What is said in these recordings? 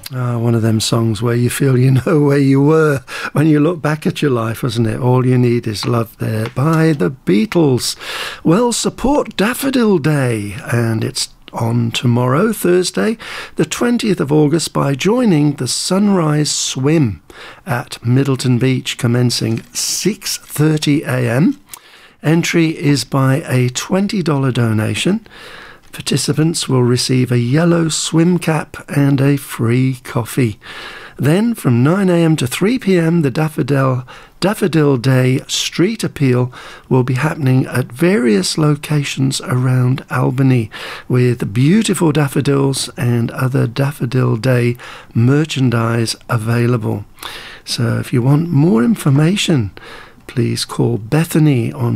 One of them songs where you feel you know where you were when you look back at your life, wasn't it? All You Need Is Love there by the Beatles. Well, support Daffodil Day, and it's on tomorrow, Thursday, the 20th of August, by joining the Sunrise Swim at Middleton Beach, commencing 6:30 a.m. Entry is by a $20 donation. Participants will receive a yellow swim cap and a free coffee. Then from 9 a.m. to 3 p.m. the Daffodil Day Street Appeal will be happening at various locations around Albany with beautiful daffodils and other Daffodil Day merchandise available. So if you want more information, please call Bethany on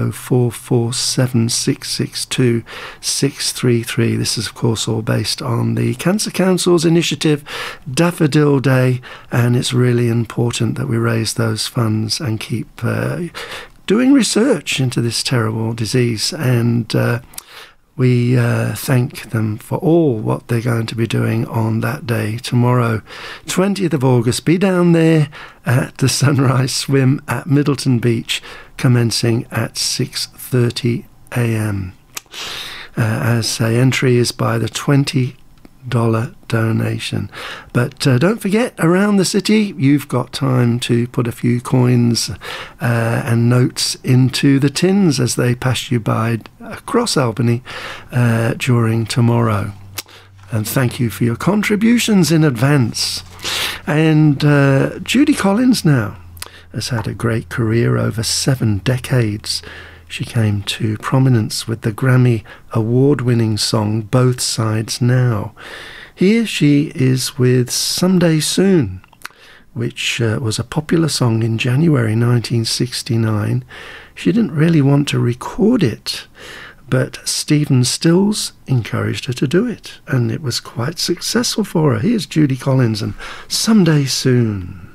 0447 662 633. This is, of course, all based on the Cancer Council's initiative, Daffodil Day, and it's really important that we raise those funds and keep doing research into this terrible disease. And we thank them for all what they're going to be doing on that day tomorrow, 20th of August. Be down there at the Sunrise Swim at Middleton Beach, commencing at 6:30 a.m. As say, entry is by the $20 donation. But don't forget, around the city you've got time to put a few coins and notes into the tins as they pass you by across Albany during tomorrow. And thank you for your contributions in advance. And Judy Collins now has had a great career over 7 decades. She came to prominence with the Grammy award-winning song Both Sides Now. Here she is with Someday Soon, which was a popular song in January 1969. She didn't really want to record it, but Stephen Stills encouraged her to do it, and it was quite successful for her. Here's Judy Collins and Someday Soon.